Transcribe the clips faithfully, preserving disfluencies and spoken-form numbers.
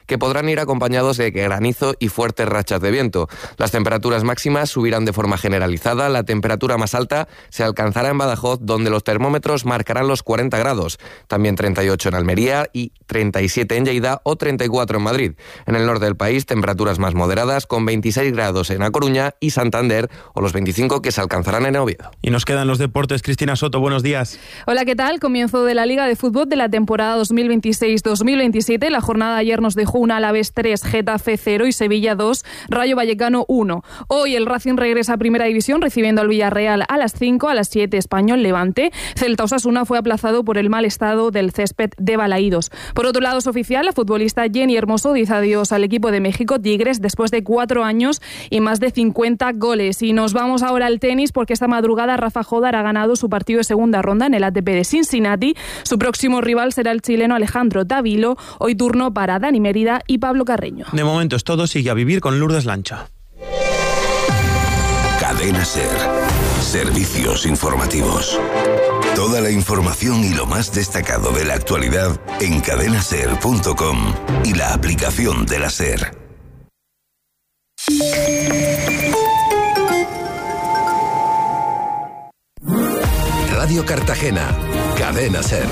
que podrán ir acompañados de granizo y fuertes rachas de viento. Las temperaturas máximas subirán de forma generalizada. La temperatura más alta se alcanzará en Badajoz, donde los termómetros marcarán los cuarenta grados. También treinta y ocho en Almería y treinta y siete en Lleida o treinta y cuatro en Madrid. En el norte del país, temperaturas más moderadas, con veintiséis grados en A Coruña y Santander, o los veinticinco que se alcanzarán en Oviedo. Y nos quedan los deportes. Cristina Soto, buenos días. Hola, ¿qué tal? Comienzo de la Liga de Fútbol de la temporada dos mil veintiséis dos mil veintisiete. La jornada de ayer nos dejó un Alavés tres, Getafe cero y Sevilla dos, Rayo Vallecano uno. Hoy el Racing regresa a Primera División recibiendo al Villarreal a las cinco, a las siete Español Levante. Celta Osasuna fue aplazado por el mal estado del césped de Balaídos. Por otro lado, es oficial, la futbolista Jenny Hermoso dice adiós al equipo de México Tigres después de cuatro años y más de cincuenta goles. Y nos vamos ahora al tenis porque esta madrugada Rafa Jodar ha ganado su partido de segunda ronda en el A T P de Cincinnati. Su próximo rival será el chileno Alejandro Davilo. Hoy turno para Dani Mérida y Pablo Carreño. De momento es todo, sigue a vivir con Lourdes Lancha. Cadena SER. Servicios informativos. Toda la información y lo más destacado de la actualidad en cadena ser punto com y la aplicación de la SER. Radio Cartagena, Cadena SER.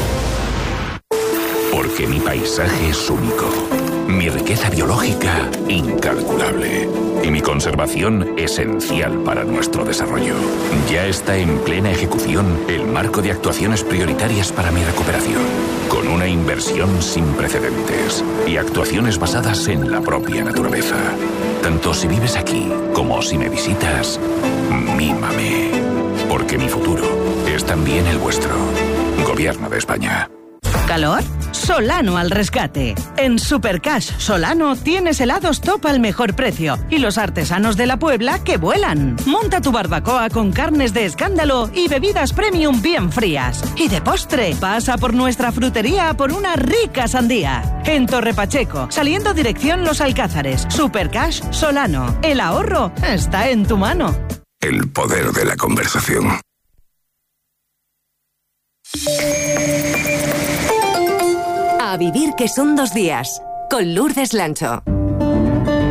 Porque mi paisaje es único, mi riqueza biológica incalculable y mi conservación esencial para nuestro desarrollo. Ya está en plena ejecución el marco de actuaciones prioritarias para mi recuperación, con una inversión sin precedentes y actuaciones basadas en la propia naturaleza. Tanto si vives aquí como si me visitas, mímame, porque mi futuro es también el vuestro. Gobierno de España. ¿Calor? Solano al rescate. En Supercash Solano tienes helados top al mejor precio y los artesanos de la Puebla que vuelan. Monta tu barbacoa con carnes de escándalo y bebidas premium bien frías. Y de postre, pasa por nuestra frutería a por una rica sandía. En Torre Pacheco, saliendo dirección Los Alcázares. Supercash Solano. El ahorro está en tu mano. El poder de la conversación. A vivir que son dos días, con Lourdes Lancho.